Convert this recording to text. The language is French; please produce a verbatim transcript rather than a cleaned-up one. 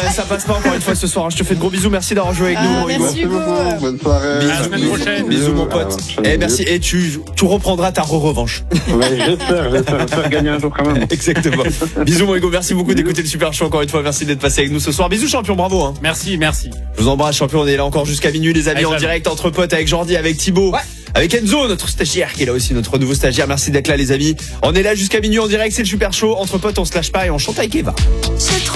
ça passe pas encore une fois ce soir. Je te fais de gros bisous. Merci d'avoir joué avec Ah, nous, mon Hugo. merci Hugo. Bonne soirée. Bisous. À la semaine prochaine. Bisous, mon pote. Et merci. Et tu, tu reprendras ta re-revanche. Ouais, j'espère, j'espère, j'espère gagner un jour quand même. Exactement. Bisous, mon Hugo. Merci beaucoup d'écouter le Super Show encore une fois. Merci d'être passé avec nous ce soir. Bisous, champion. Bravo. Hein. Merci, merci. Je vous embrasse, champion. On est là encore jusqu'à minuit, les amis, Avec en Jeanne. direct entre potes avec Jordi, avec Thibaut, Ouais. avec Enzo, notre stagiaire qui est là aussi, notre nouveau stagiaire. Merci d'être là, les amis. On est là jusqu'à minuit en direct. C'est le Super Show. Entre potes, on se lâche pas et on chante avec Eva. C'est trop